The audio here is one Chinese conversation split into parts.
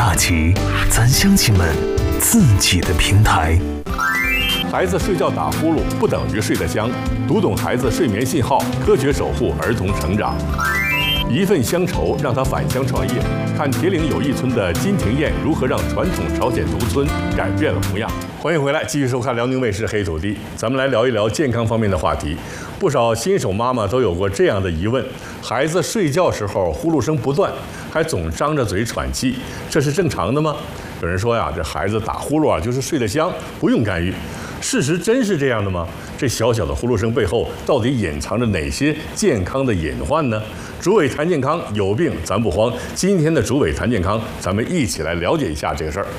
大吉，咱乡亲们自己的平台。 孩子睡觉打呼噜不等于睡得香，读懂孩子睡眠信号，科学守护儿童成长。一份乡愁让他返乡创业，看铁岭友谊村的金廷艳如何让传统朝鲜独村改变了模样。欢迎回来，继续收看辽宁卫视黑土地。咱们来聊一聊健康方面的话题。不少新手妈妈都有过这样的疑问：孩子睡觉时候呼噜声不断，还总张着嘴喘气，这是正常的吗？有人说呀，这孩子打呼噜就是睡得香，不用干预。事实真是这样的吗？这小小的呼噜声背后到底隐藏着哪些健康的隐患呢？主委谈健康，有病咱不慌。今天的主委谈健康，咱们一起来了解一下这个事儿。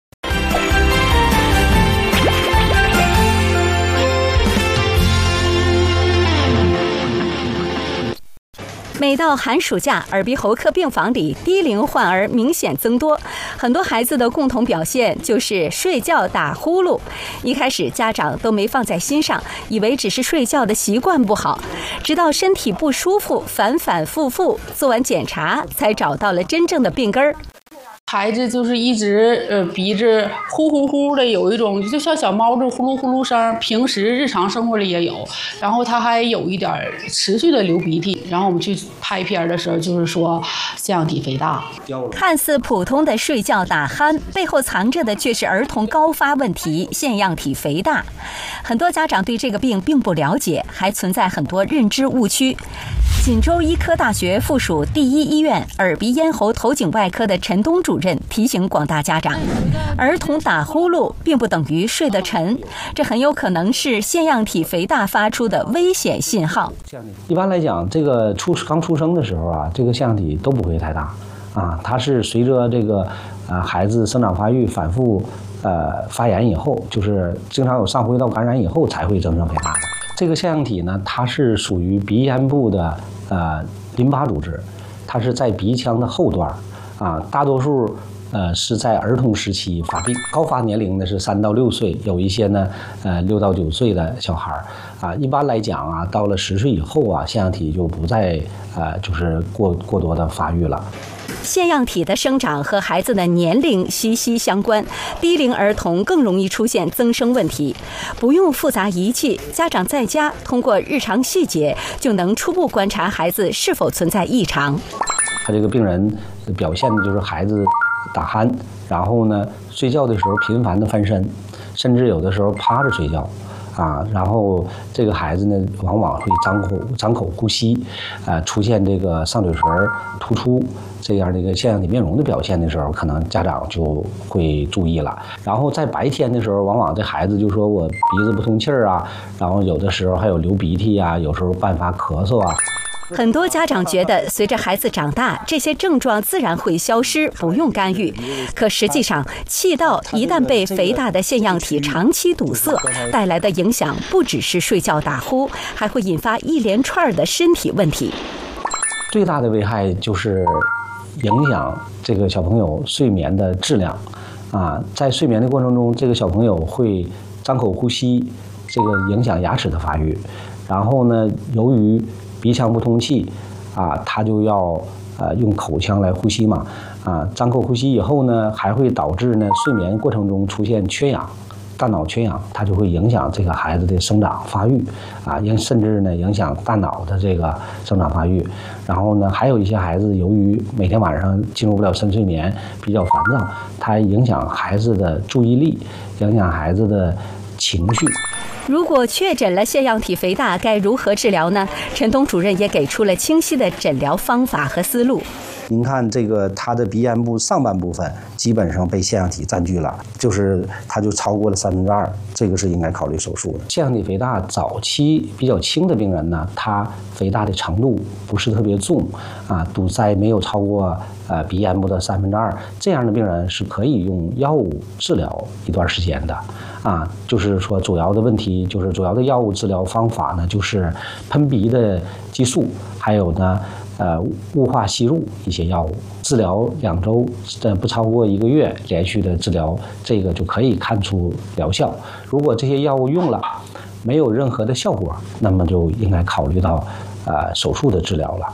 每到寒暑假，耳鼻喉科病房里低龄患儿明显增多，很多孩子的共同表现就是睡觉打呼噜。一开始家长都没放在心上，以为只是睡觉的习惯不好，直到身体不舒服，反反复复，做完检查才找到了真正的病根儿。 孩子就是一直鼻子呼呼呼的，有一种就像小猫子呼噜呼噜声，平时日常生活里也有。然后他还有一点持续的流鼻涕。然后我们去拍片的时候，就是说腺样体肥大。 看似普通的睡觉打鼾，背后藏着的却是儿童高发问题——腺样体肥大。很多家长对这个病并不了解，还存在很多认知误区。锦州医科大学附属第一医院耳鼻咽喉头颈外科的陈东主任提醒广大家长，儿童打呼噜并不等于睡得沉，这很有可能是腺样体肥大发出的危险信号。 一般来讲，这个刚出生的时候啊，这个腺样体都不会太大啊，它是随着这个孩子生长发育反复发炎以后，就是经常有上呼吸道感染以后才会增生肥大的。这个腺样体呢，它是属于鼻咽部的淋巴组织，它是在鼻腔的后段啊，大多数是在儿童时期发病，高发年龄呢是3到6岁，有一些呢6到9岁的小孩啊。一般来讲啊，到了10岁以后啊，腺样体就不再就是过多的发育了。 腺样体的生长和孩子的年龄息息相关，低龄儿童更容易出现增生问题。不用复杂仪器，家长在家通过日常细节就能初步观察孩子是否存在异常。 他这个病人表现的就是孩子打鼾，然后呢睡觉的时候频繁的翻身，甚至有的时候趴着睡觉。然后这个孩子呢，往往会张口呼吸，出现这个上嘴唇突出这样的一个腺样体面容的表现的时候，可能家长就会注意了。然后在白天的时候，往往这孩子就说我鼻子不通气儿啊，然后有的时候还有流鼻涕啊，有时候伴发咳嗽啊。 很多家长觉得随着孩子长大，这些症状自然会消失，不用干预。可实际上，气道一旦被肥大的腺样体长期堵塞，带来的影响不只是睡觉打呼，还会引发一连串的身体问题。 最大的危害就是影响这个小朋友睡眠的质量在睡眠的过程中，这个小朋友会张口呼吸，这个影响牙齿的发育。然后呢，由于鼻腔不通气他就要用口腔来呼吸嘛张口呼吸以后呢，还会导致呢睡眠过程中出现缺氧，大脑缺氧，它就会影响这个孩子的生长发育甚至呢影响大脑的这个生长发育。然后呢，还有一些孩子由于每天晚上进入不了深睡眠，比较烦躁，它影响孩子的注意力，影响孩子的情绪。 如果确诊了腺样体肥大，该如何治疗呢？陈东主任也给出了清晰的诊疗方法和思路。 您看这个他的鼻咽部上半部分基本上被腺样体占据了，它就超过了2/3，这个是应该考虑手术的。腺样体肥大早期比较轻的病人呢，他肥大的程度不是特别重堵塞没有超过鼻咽部的2/3，这样的病人是可以用药物治疗一段时间的就是说主要的问题就是主要的药物治疗方法呢，就是喷鼻的激素，还有呢雾化吸入一些药物，治疗2周不超过1个月，连续的治疗，这个就可以看出疗效。如果这些药物用了没有任何的效果，那么就应该考虑到手术的治疗了。